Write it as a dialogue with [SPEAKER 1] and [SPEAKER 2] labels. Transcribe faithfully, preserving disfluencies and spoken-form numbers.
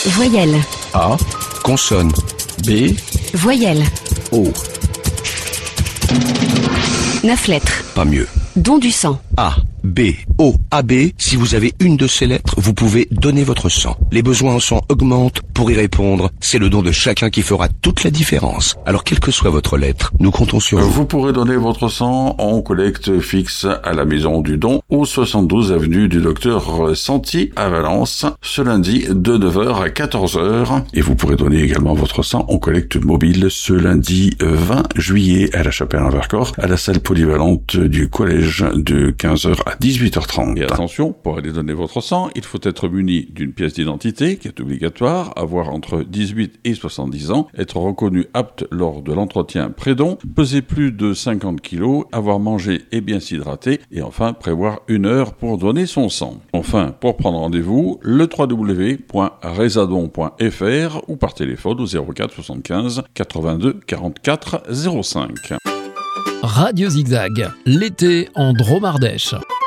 [SPEAKER 1] Voyelle.
[SPEAKER 2] A. Consonne. B.
[SPEAKER 1] Voyelle.
[SPEAKER 2] O.
[SPEAKER 1] Neuf lettres.
[SPEAKER 2] Pas mieux.
[SPEAKER 1] Don du sang.
[SPEAKER 2] A, B, O, A B. Si vous avez une de ces lettres, vous pouvez donner votre sang. Les besoins en sang augmentent. Pour y répondre, c'est le don de chacun qui fera toute la différence. Alors, quelle que soit votre lettre, nous comptons sur vous.
[SPEAKER 3] Vous pourrez donner votre sang en collecte fixe à la Maison du Don, au soixante-douze avenue du Docteur Santi à Valence, ce lundi de neuf heures à quatorze heures. Et vous pourrez donner également votre sang en collecte mobile ce lundi vingt juillet à la Chapelle-en-Vercors, à la salle polyvalente du collège de quinze heures à dix-huit heures trente.
[SPEAKER 4] Et attention, pour aller donner votre sang, il faut être muni d'une pièce d'identité qui est obligatoire, avoir entre dix-huit et soixante-dix ans, être reconnu apte lors de l'entretien pré-don, peser plus de cinquante kilos, avoir mangé et bien s'hydrater, et enfin prévoir une heure pour donner son sang. Enfin, pour prendre rendez-vous, le w w w point resadon point f r ou par téléphone au zéro quatre soixante-quinze quatre-vingt-deux quarante-quatre zéro cinq.
[SPEAKER 5] Radio Zigzag, l'été en Drôme-Ardèche.